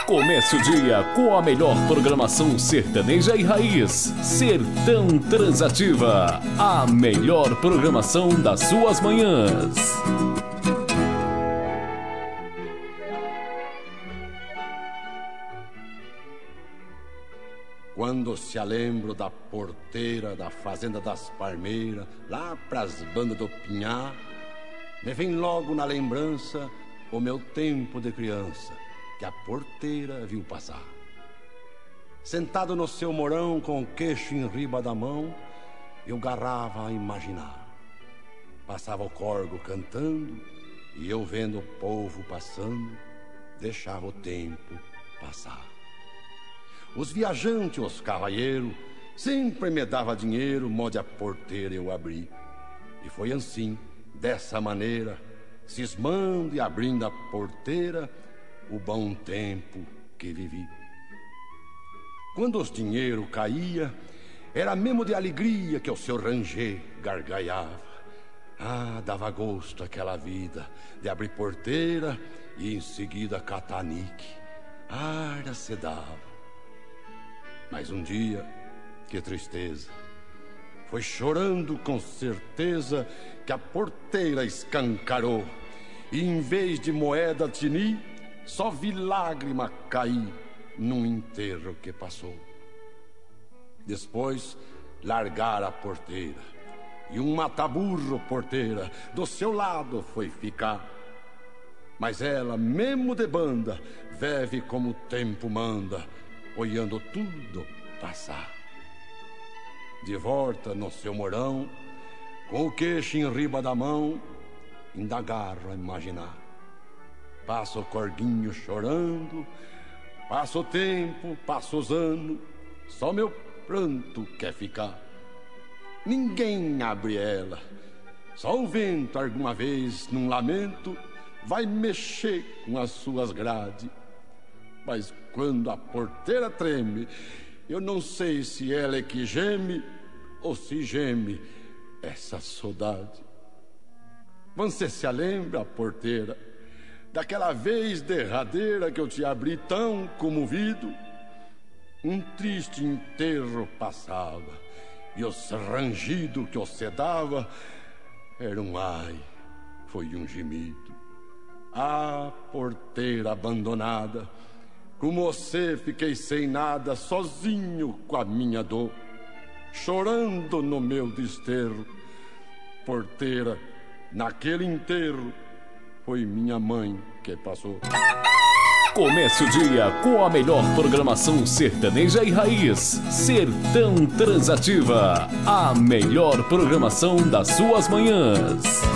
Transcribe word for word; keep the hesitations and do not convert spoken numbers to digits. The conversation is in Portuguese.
Comece o dia com a melhor programação sertaneja e raiz. Sertão Transativa, a melhor programação das suas manhãs. Quando se alembro da porteira da fazenda das Parmeiras, lá pras bandas do Pinhá, me vem logo na lembrança o meu tempo de criança, que a porteira viu passar. Sentado no seu morão, com o queixo em riba da mão, eu garrava a imaginar. Passava o corgo cantando, e eu vendo o povo passando, deixava o tempo passar. Os viajantes, os cavalheiros, sempre me dava dinheiro, mode a porteira eu abri. E foi assim, dessa maneira, cismando e abrindo a porteira, o bom tempo que vivi. Quando os dinheiro caía, era mesmo de alegria que o seu ranger gargalhava. Ah, dava gosto aquela vida de abrir porteira e em seguida catanique. Ara se dava. Mas um dia, que tristeza, foi chorando com certeza que a porteira escancarou, e em vez de moeda tini, só vi lágrima cair num enterro que passou. Depois largaram a porteira, e um mataburro porteira do seu lado foi ficar. Mas ela, mesmo de banda, vive como o tempo manda, olhando tudo passar. De volta no seu morão, com o queixo em riba da mão, ainda agarro a imaginar. Passa o corguinho chorando, passa o tempo, passa os anos, só meu pranto quer ficar. Ninguém abre ela, só o vento alguma vez, num lamento, vai mexer com as suas grades. Mas quando a porteira treme, eu não sei se ela é que geme ou se geme essa saudade. Você se lembra, porteira, daquela vez derradeira que eu te abri tão comovido? Um triste enterro passava, e os rangidos que você dava era um ai, foi um gemido. Ah, porteira abandonada, com você fiquei sem nada, sozinho com a minha dor, chorando no meu desterro. Porteira, naquele enterro, foi minha mãe que passou. Comece o dia com a melhor programação sertaneja e raiz. Sertão Transativa, a melhor programação das suas manhãs.